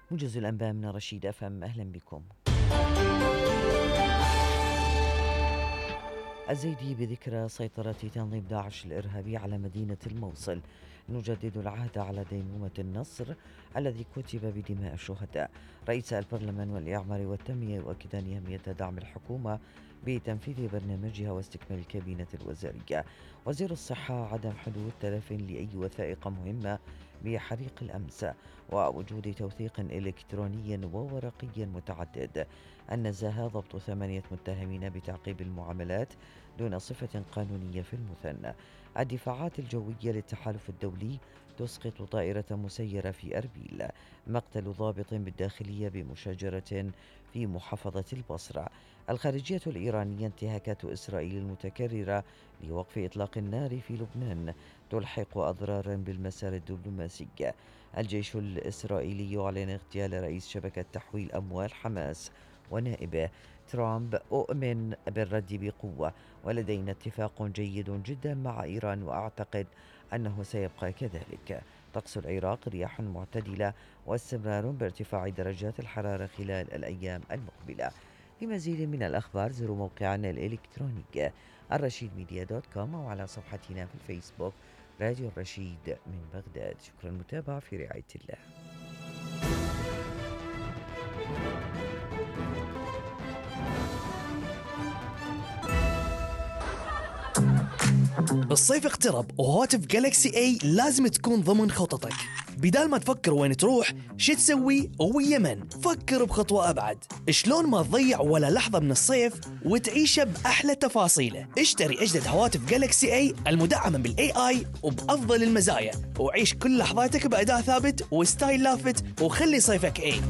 موجز الأنباء من رشيد أفهم، أهلا بكم. الزيدي بذكرى سيطرة تنظيم داعش الإرهابي على مدينة الموصل. نجدد العهد على ديمومة النصر الذي كتب بدماء الشهداء. رئيس البرلمان والإعمار والتنمية يؤكدان أهمية دعم الحكومة بتنفيذ برنامجها واستكمال الكابينة الوزارية. وزير الصحة عدم حدوث تلف لأي وثائق مهمة بحريق الأمس ووجود توثيق إلكتروني وورقي متعدد. النزاهة ضبط 8 متهمين بتعقيب المعاملات دون صفة قانونية في المثنى. الدفاعات الجوية للتحالف الدولي تسقط طائرة مسيرة في أربيل. مقتل ضابط بالداخلية بمشاجرة في محافظة البصرة. الخارجية الإيرانية انتهاكات إسرائيل المتكررة لوقف إطلاق النار في لبنان تلحق أضرارا بالمسار الدبلوماسي. الجيش الإسرائيلي يعلن اغتيال رئيس شبكة تحويل أموال حماس ونائبه. ترامب: أؤمن بالرد بقوة ولدينا اتفاق جيد جدا مع إيران وأعتقد أنه سيبقى كذلك. طقس العراق: رياح معتدلة واستمرار بارتفاع درجات الحرارة خلال الأيام المقبلة. لمزيد من الأخبار زوروا موقعنا الإلكتروني الرشيدميديا.com أو على صفحتنا في الفيسبوك راديو الرشيد من بغداد. شكرا المتابعة، في رعاية الله. الصيف اقترب وهواتف جالكسي اي لازم تكون ضمن خططك. بدال ما تفكر وين تروح شو تسوي ويمن، فكر بخطوة أبعد. شلون ما تضيع ولا لحظة من الصيف وتعيشه بأحلى تفاصيله. اشتري أجدد هواتف جالكسي اي المدعمة بالاي اي وبأفضل المزايا، وعيش كل لحظاتك بأداء ثابت وستايل لافت، وخلي صيفك اي.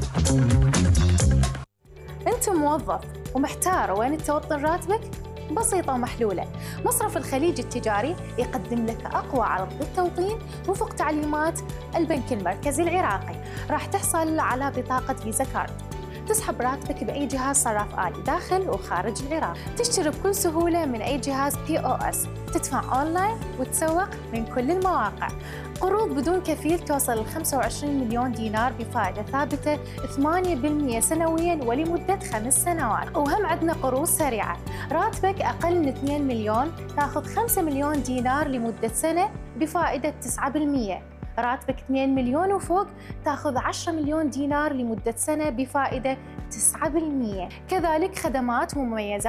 أنت موظف ومحتار وين توطن راتبك؟ بسيطة ومحلولة. مصرف الخليج التجاري يقدم لك أقوى عرض للتوطين وفق تعليمات البنك المركزي العراقي. راح تحصل على بطاقة فيزا كارد، تسحب راتبك بأي جهاز صراف آلي داخل وخارج العراق، تشتري بكل سهولة من أي جهاز POS، تدفع أونلاين وتسوق من كل المواقع. قروض بدون كفيل توصل ل 25 مليون دينار بفائدة ثابتة 8% سنوياً ولمدة 5 سنوات. وهم عندنا قروض سريعة، راتبك أقل من 2 مليون تاخذ 5 مليون دينار لمدة سنة بفائدة 9%. راتبك 2 مليون وفوق تاخذ 10 مليون دينار لمدة سنة بفائدة 9%. كذلك خدمات ومميزات